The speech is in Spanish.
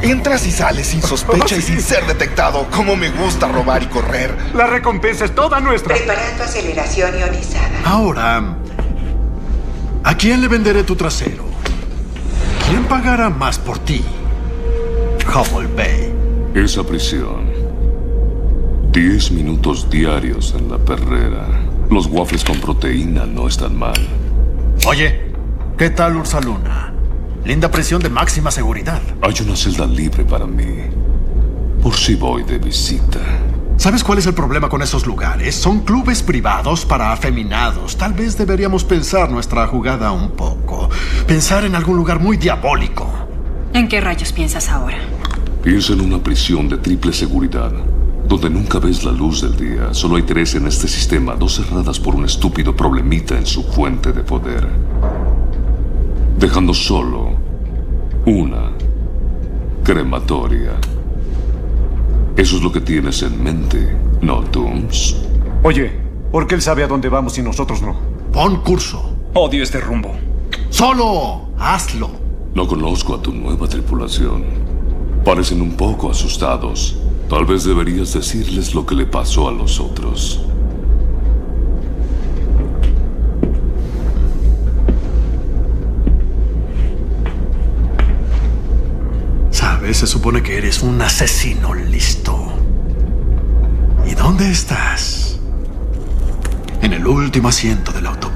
Entras y sales sin sospecha y sin ser detectado. Como me gusta robar y correr. La recompensa es toda nuestra. Preparando aceleración ionizada. Ahora, ¿a quién le venderé tu trasero? ¿Quién pagará más por ti? Hubble Bay. Esa prisión. 10 minutos diarios en la perrera. Los waffles con proteína no están mal. Oye, ¿qué tal Ursaluna? Linda prisión de máxima seguridad. Hay una celda libre para mí. Por si voy de visita. ¿Sabes cuál es el problema con esos lugares? Son clubes privados para afeminados. Tal vez deberíamos pensar nuestra jugada un poco. Pensar en algún lugar muy diabólico. ¿En qué rayos piensas ahora? Piensa en una prisión de triple seguridad, donde nunca ves la luz del día. Solo hay 3 en este sistema, 2 cerradas por un estúpido problemita en su fuente de poder. Dejando solo una crematoria. Eso es lo que tienes en mente, ¿no, Tooms? Oye, ¿por qué él sabe a dónde vamos y nosotros no? Pon curso. Odio este rumbo. Solo hazlo. No conozco a tu nueva tripulación. Parecen un poco asustados. Tal vez deberías decirles lo que le pasó a los otros. Sabes, se supone que eres un asesino listo. ¿Y dónde estás? En el último asiento del autobús.